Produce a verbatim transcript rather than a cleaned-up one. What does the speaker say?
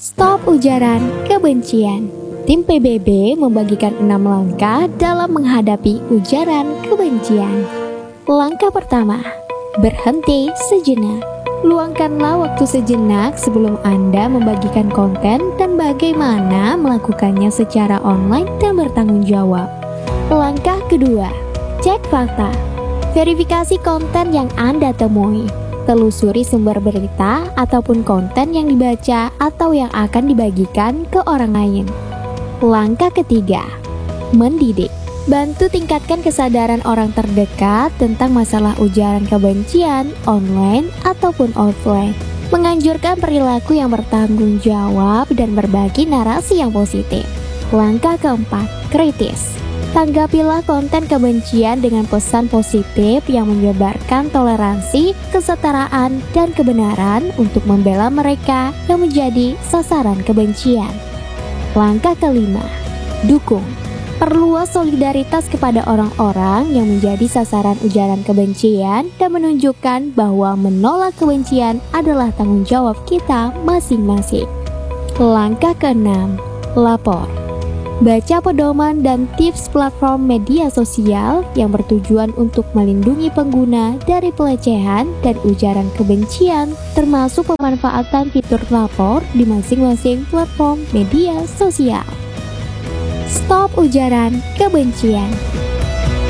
Stop ujaran kebencian. Tim P B B membagikan enam langkah dalam menghadapi ujaran kebencian. Langkah pertama, berhenti sejenak. Luangkanlah waktu sejenak sebelum Anda membagikan konten dan bagaimana melakukannya secara online dan bertanggung jawab. Langkah kedua, cek fakta. Verifikasi konten yang Anda temui. Telusuri sumber berita ataupun konten yang dibaca atau yang akan dibagikan ke orang lain. Langkah ketiga, mendidik. Bantu tingkatkan kesadaran orang terdekat tentang masalah ujaran kebencian online ataupun offline. Menganjurkan perilaku yang bertanggung jawab dan berbagi narasi yang positif. Langkah keempat, kritis. Tanggapilah konten kebencian dengan pesan positif yang menyebarkan toleransi, kesetaraan, dan kebenaran untuk membela mereka yang menjadi sasaran kebencian. Langkah kelima, dukung. Perluas solidaritas kepada orang-orang yang menjadi sasaran ujaran kebencian dan menunjukkan bahwa menolak kebencian adalah tanggung jawab kita masing-masing. Langkah keenam, lapor. Baca pedoman dan tips platform media sosial yang bertujuan untuk melindungi pengguna dari pelecehan dan ujaran kebencian, termasuk pemanfaatan fitur lapor di masing-masing platform media sosial. Stop ujaran kebencian.